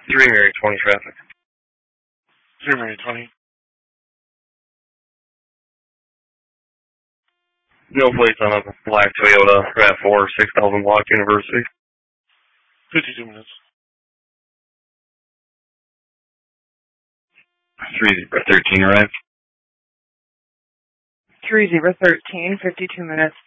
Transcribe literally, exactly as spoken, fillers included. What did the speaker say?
three Mary twenty traffic. three Mary twenty. No plates on a black Toyota RAV four, six thousand block University. fifty-two minutes. three zero thirteen arrived. three zero thirteen, fifty-two minutes.